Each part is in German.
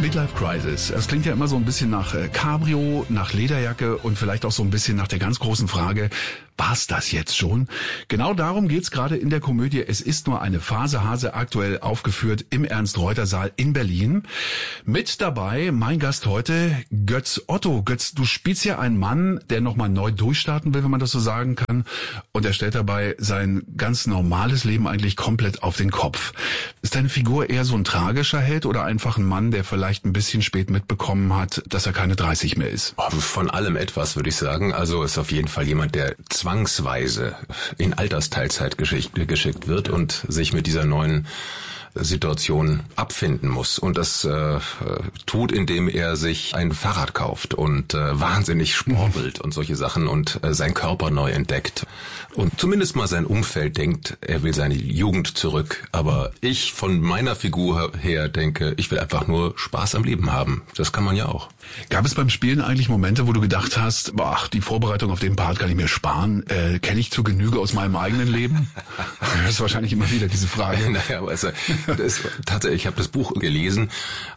Midlife Crisis. Es klingt ja immer so ein bisschen nach Cabrio, nach Lederjacke und vielleicht auch so ein bisschen nach der ganz großen Frage, war's das jetzt schon? Genau darum geht's gerade in der Komödie Es ist nur eine Phase, Hase, aktuell aufgeführt im Ernst-Reuter-Saal in Berlin. Mit dabei mein Gast heute, Götz Otto. Götz, du spielst ja einen Mann, der nochmal neu durchstarten will, wenn man das so sagen kann. Und er stellt dabei sein ganz normales Leben eigentlich komplett auf den Kopf. Ist deine Figur eher so ein tragischer Held oder einfach ein Mann, der vielleicht ein bisschen spät mitbekommen hat, dass er keine 30 mehr ist? Von allem etwas, würde ich sagen. Also ist auf jeden Fall jemand, der zwangsweise in Altersteilzeit geschickt wird und sich mit dieser neuen Situation abfinden muss. Und das tut, indem er sich ein Fahrrad kauft und wahnsinnig sportelt und solche Sachen und seinen Körper neu entdeckt. Und zumindest mal sein Umfeld denkt, er will seine Jugend zurück. Aber ich von meiner Figur her denke, ich will einfach nur Spaß am Leben haben. Das kann man ja auch. Gab es beim Spielen eigentlich Momente, wo du gedacht hast, boah, die Vorbereitung auf den Part kann ich mir sparen, kenne ich zur Genüge aus meinem eigenen Leben? Das ist wahrscheinlich immer wieder diese Frage. Naja, aber tatsächlich, ich habe das Buch gelesen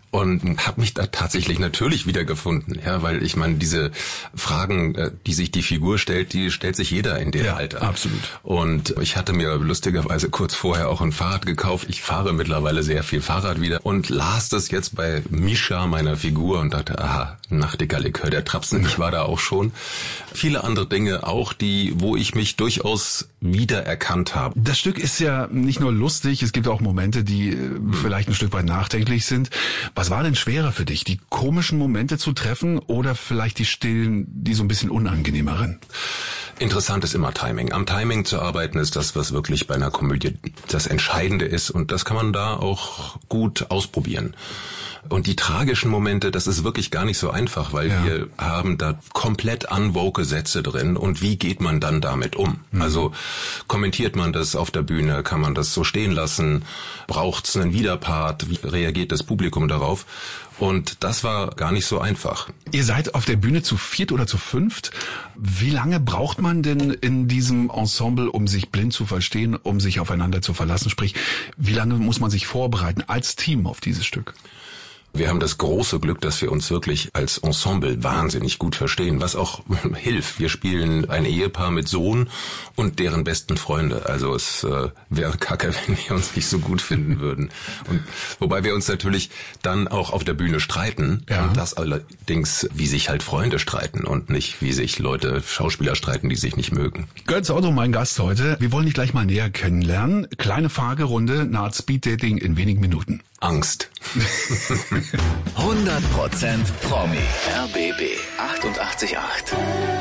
und habe mich da tatsächlich natürlich wiedergefunden, ja, weil ich meine, diese Fragen, die sich die Figur stellt, die stellt sich jeder in dem Alter. Absolut. Und ich hatte mir lustigerweise kurz vorher auch ein Fahrrad gekauft. Ich fahre mittlerweile sehr viel Fahrrad wieder und las das jetzt bei Mischa, meiner Figur, und dachte, aha, Nachtigallikör, der Trapsen, ich war da auch schon. Viele andere Dinge auch, wo ich mich durchaus wiedererkannt habe. Das Stück ist ja nicht nur lustig, es gibt auch Momente, die vielleicht ein Stück weit nachdenklich sind. Was war denn schwerer für dich, die komischen Momente zu treffen oder vielleicht die stillen, die so ein bisschen unangenehmeren? Interessant ist immer Timing. Am Timing zu arbeiten ist das, was wirklich bei einer Komödie das Entscheidende ist. Und das kann man da auch gut ausprobieren. Und die tragischen Momente, das ist wirklich gar nicht so einfach, weil wir haben da komplett unwoke Sätze drin. Und wie geht man dann damit um? Also kommentiert man das auf der Bühne? Kann man das so stehen lassen? Braucht's einen Widerpart? Wie reagiert das Publikum darauf? Und das war gar nicht so einfach. Ihr seid auf der Bühne zu viert oder zu fünft. Wie lange braucht man denn in diesem Ensemble, um sich blind zu verstehen, um sich aufeinander zu verlassen? Sprich, wie lange muss man sich vorbereiten als Team auf dieses Stück? Wir haben das große Glück, dass wir uns wirklich als Ensemble wahnsinnig gut verstehen, was auch hilft. Wir spielen ein Ehepaar mit Sohn und deren besten Freunde. Also es wäre kacke, wenn wir uns nicht so gut finden würden. Und wobei wir uns natürlich dann auch auf der Bühne streiten. Ja. Und das allerdings, wie sich halt Freunde streiten und nicht, wie sich Schauspieler streiten, die sich nicht mögen. Götz Otto, mein Gast heute. Wir wollen dich gleich mal näher kennenlernen. Kleine Fragerunde, eine Art Speeddating in wenigen Minuten. Angst. 100% Promi. RBB 88.8.